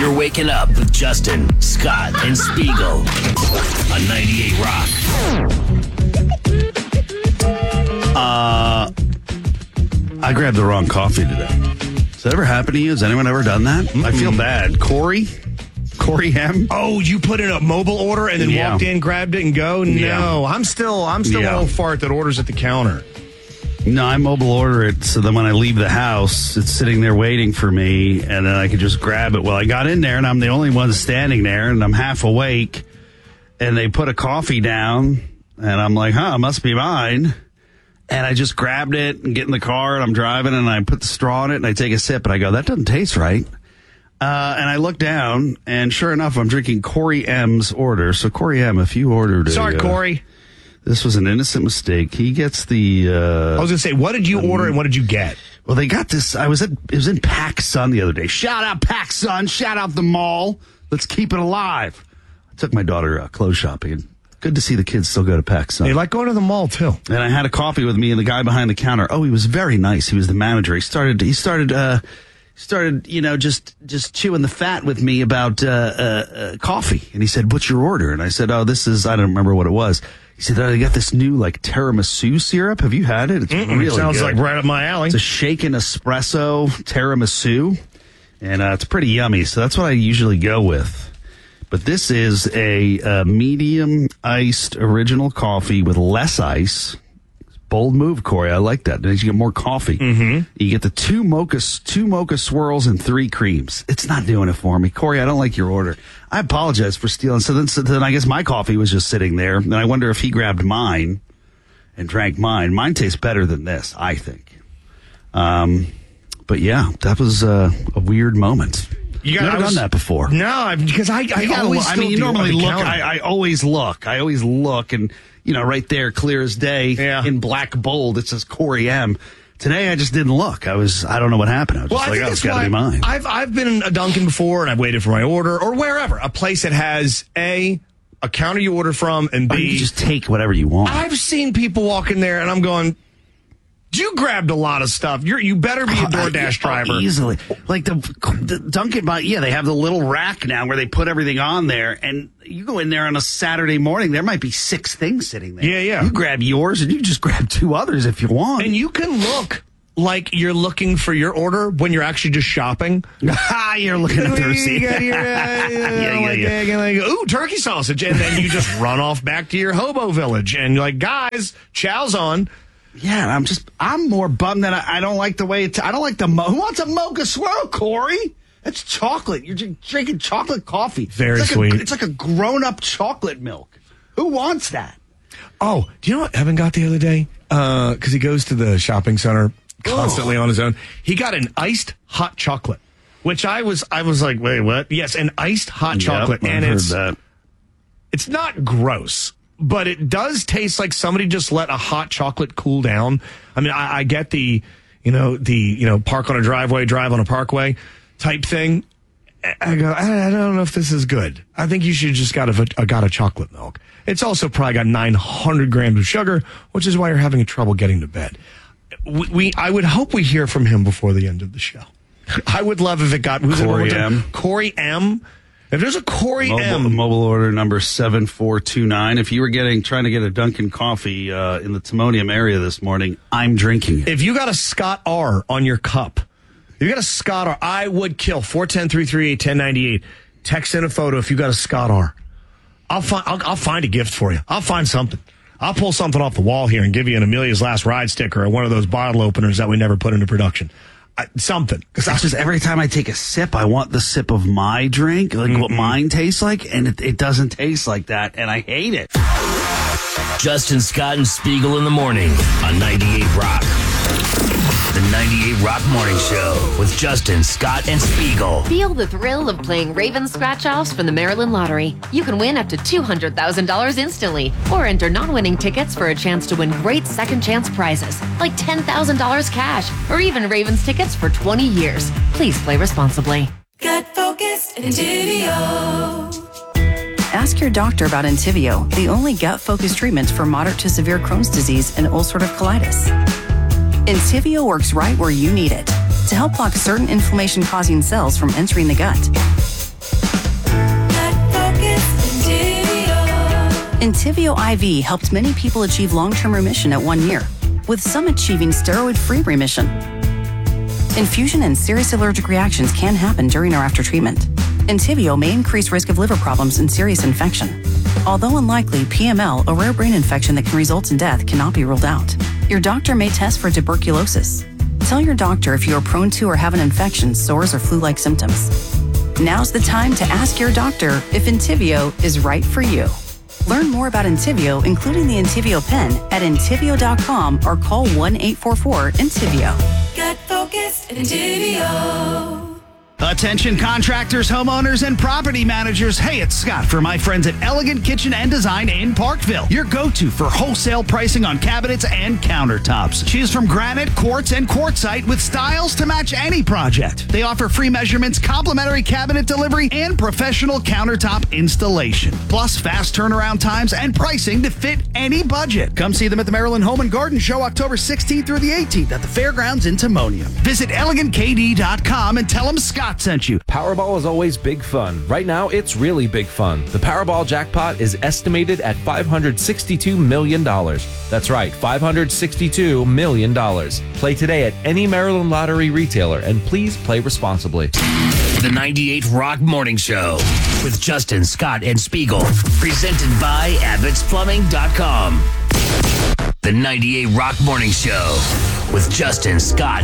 You're waking up with Justin, Scott, and Spiegel on 98 Rock. I grabbed the wrong coffee today. Has that ever happened to you? Has anyone ever done that? I feel bad. Corey M. Oh, you put in a mobile order and then walked in, grabbed it, and go? No, Yeah. I'm still an old fart that orders at the counter. No, I mobile order it so that when I leave the house, it's sitting there waiting for me, and then I can just grab it. Well, I got in there, and I'm the only one standing there, and I'm half awake, and they put a coffee down, and I'm like, it must be mine. And I just grabbed it and get in the car, and I'm driving, and I put the straw in it, and I take a sip, and I go, that doesn't taste right. And I look down, and sure enough, I'm drinking Corey M's order. So, Corey M, if you ordered it. Sorry, Corey. This was an innocent mistake. He gets the... I was going to say, what did you order and what did you get? Well, they got this... it was in PacSun the other day. Shout out PacSun. Shout out the mall. Let's keep it alive. I took my daughter clothes shopping, and good to see the kids still go to PacSun. They like going to the mall, too. And I had a coffee with me and the guy behind the counter. Oh, he was very nice. He was the manager. He started, just chewing the fat with me about coffee. And he said, what's your order? And I said, I don't remember what it was. He said, I got this new, tiramisu syrup. Have you had it? It's really sounds good. like right up my alley. It's a shaken espresso tiramisu. And it's pretty yummy. So that's what I usually go with. But this is a medium iced original coffee with less ice. Bold move, Corey. I like that. Then you get more coffee. Mm-hmm. You get the two mocha swirls and 3 creams. It's not doing it for me. Corey, I don't like your order. I apologize for stealing. So then I guess my coffee was just sitting there. And I wonder if he grabbed mine and drank mine. Mine tastes better than this, I think. But yeah, that was a weird moment. You've never done that before. No, because I always you normally look. I always look. And, right there, clear as day, in black bold, it says Corey M. Today, I just didn't look. I don't know what happened. I was just it's got to be mine. I've been in a Dunkin' before, and I've waited for my order, or wherever. A place that has, A counter you order from, and B... you just take whatever you want. I've seen people walk in there, and I'm going... You grabbed a lot of stuff. You better be a DoorDash driver. Easily. Like the Dunkin', they have the little rack now where they put everything on there, and you go in there on a Saturday morning, there might be 6 things sitting there. Yeah. You grab yours, and you just grab 2 others if you want. And you can look like you're looking for your order when you're actually just shopping. You're looking at the receipt. Ooh, turkey sausage. And then you just run off back to your hobo village. And you're like, guys, chow's on. Yeah, I'm more bummed that I don't like the way I don't like who wants a mocha swirl, Corey? It's chocolate. You're drinking chocolate coffee. Very sweet. It's like a grown-up chocolate milk. Who wants that? Oh, do you know what Evan got the other day? Because he goes to the shopping center constantly on his own. He got an iced hot chocolate, which I was like, wait, what? Yes, an iced hot chocolate. And it's not gross. But it does taste like somebody just let a hot chocolate cool down. I mean, I get the park on a driveway, drive on a parkway type thing. I go, I don't know if this is good. I think you should just got a chocolate milk. It's also probably got 900 grams of sugar, which is why you're having trouble getting to bed. I would hope we hear from him before the end of the show. I would love if it got Corey M. Corey M. If there's a Corey M. Mobile order number 7429. If you were trying to get a Dunkin' coffee in the Timonium area this morning, I'm drinking it. If you got a Scott R on your cup, if you got a Scott R, I would kill 410-338-1098. Text in a photo if you got a Scott R. I'll find a gift for you. I'll find something. I'll pull something off the wall here and give you an Amelia's Last Ride sticker or one of those bottle openers that we never put into production. Something. Because that's just every time I take a sip, I want the sip of my drink, what mine tastes like, and it doesn't taste like that, and I hate it. Justin, Scott, and Spiegel in the morning on 98 Rock. The 98 Rock Morning Show with Justin, Scott, and Spiegel. Feel the thrill of playing Ravens scratch-offs from the Maryland Lottery. You can win up to $200,000 instantly, or enter non-winning tickets for a chance to win great second-chance prizes, like $10,000 cash, or even Ravens tickets for 20 years. Please play responsibly. Get focused, Entivio. Ask your doctor about Entivio, the only gut-focused treatment for moderate to severe Crohn's disease and ulcerative colitis. Entivio works right where you need it to help block certain inflammation-causing cells from entering the gut. Entyvio IV helped many people achieve long-term remission at 1 year, with some achieving steroid-free remission. Infusion and serious allergic reactions can happen during or after treatment. Entyvio may increase risk of liver problems and serious infection. Although unlikely, PML, a rare brain infection that can result in death, cannot be ruled out. Your doctor may test for tuberculosis. Tell your doctor if you are prone to or have an infection, sores, or flu-like symptoms. Now's the time to ask your doctor if Entyvio is right for you. Learn more about Entyvio, including the Entyvio pen, at Entyvio.com or call 1-844-ENTYVIO. Gut focused Entyvio. Attention contractors, homeowners, and property managers. Hey, it's Scott for my friends at Elegant Kitchen and Design in Parkville. Your go-to for wholesale pricing on cabinets and countertops. Choose from granite, quartz, and quartzite with styles to match any project. They offer free measurements, complimentary cabinet delivery, and professional countertop installation. Plus fast turnaround times and pricing to fit any budget. Come see them at the Maryland Home and Garden Show October 16th through the 18th at the Fairgrounds in Timonium. Visit ElegantKD.com and tell them Scott sent you. Powerball is always big fun. Right now, it's really big fun. The Powerball jackpot is estimated at $562 million. That's right, $562 million. Play today at any Maryland Lottery retailer, and please play responsibly. The 98 Rock Morning Show with Justin, Scott, and Spiegel. Presented by Abbott'sPlumbing.com. The 98 Rock Morning Show with Justin, Scott,